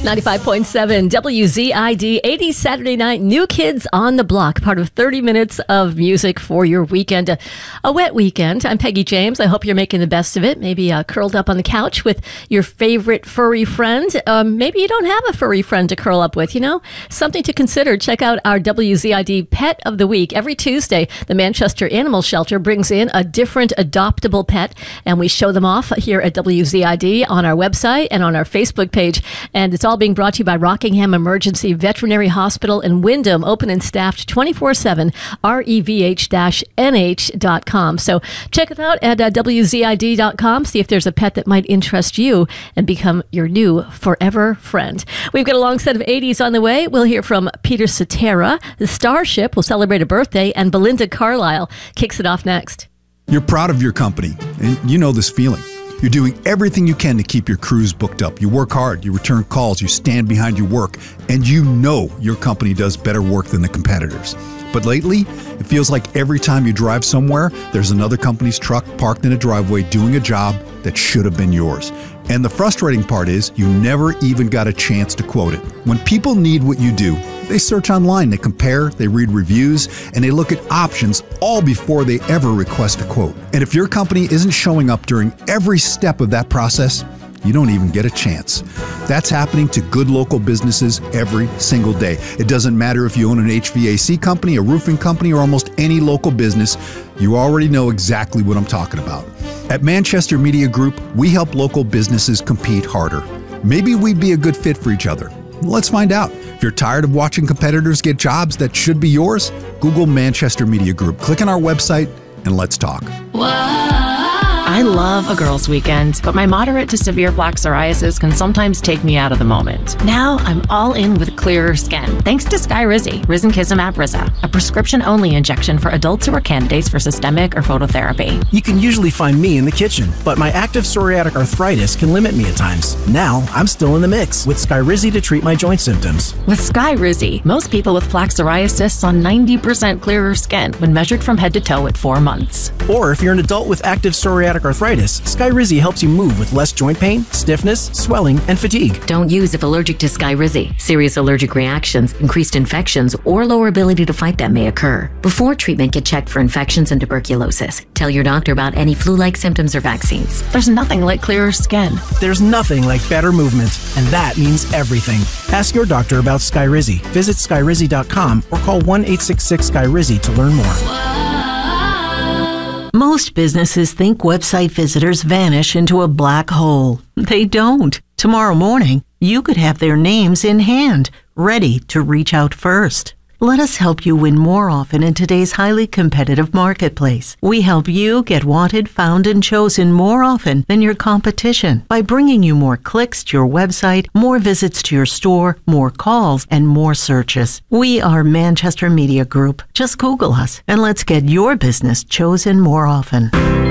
95.7 WZID, 80s Saturday night, New Kids on the Block, part of 30 minutes of music for your weekend. A wet weekend. I'm Peggy James. I hope you're making the best of it. Maybe curled up on the couch with your favorite furry friend. Maybe you don't have a furry friend to curl up with, Something to consider. Check out our WZID Pet of the Week. Every Tuesday, the Manchester Animal Shelter brings in a different adoptable pet, and we show them off here at WZID on our website and on our Facebook page. And it's all being brought to you by Rockingham Emergency Veterinary Hospital in Wyndham, open and staffed 24/7, revh-nh.com. So check it out at wzid.com. See if there's a pet that might interest you and become your new forever friend. We've got a long set of 80s on the way. We'll hear from Peter Cetera. The Starship will celebrate a birthday, and Belinda Carlisle kicks it off next. You're proud of your company, and you know this feeling. You're doing everything you can to keep your crews booked up. You work hard, you return calls, you stand behind your work, and you know your company does better work than the competitors. But lately, it feels like every time you drive somewhere, there's another company's truck parked in a driveway doing a job that should have been yours. And the frustrating part is you never even got a chance to quote it. When people need what you do, they search online, they compare, they read reviews, and they look at options all before they ever request a quote. And if your company isn't showing up during every step of that process, you don't even get a chance. That's happening to good local businesses every single day. It doesn't matter if you own an HVAC company, a roofing company, or almost any local business. You already know exactly what I'm talking about. At Manchester Media Group, we help local businesses compete harder. Maybe we'd be a good fit for each other. Let's find out. If you're tired of watching competitors get jobs that should be yours, Google Manchester Media Group. Click on our website and let's talk. I love a girls' weekend, but my moderate to severe plaque psoriasis can sometimes take me out of the moment. Now I'm all in with clearer skin, thanks to Skyrizi, Risankizumab Riza, a prescription-only injection for adults who are candidates for systemic or phototherapy. You can usually find me in the kitchen, but my active psoriatic arthritis can limit me at times. Now I'm still in the mix with Skyrizi to treat my joint symptoms. With Skyrizi, most people with plaque psoriasis saw 90% clearer skin when measured from head to toe at 4 months. Or if you're an adult with active psoriatic arthritis, Skyrizi helps you move with less joint pain, stiffness, swelling, and fatigue. Don't use if allergic to Skyrizi. Serious allergic reactions, increased infections, or lower ability to fight them may occur. Before treatment, get checked for infections and tuberculosis. Tell your doctor about any flu-like symptoms or vaccines. There's nothing like clearer skin. There's nothing like better movement, and that means everything. Ask your doctor about Skyrizi. Visit skyrizi.com or call 1-866-SKYRIZI to learn more. Most businesses think website visitors vanish into a black hole. They don't. Tomorrow morning, you could have their names in hand, ready to reach out first. Let us help you win more often in today's highly competitive marketplace. We help you get wanted, found, and chosen more often than your competition by bringing you more clicks to your website, more visits to your store, more calls, and more searches. We are Manchester Media Group. Just Google us and let's get your business chosen more often.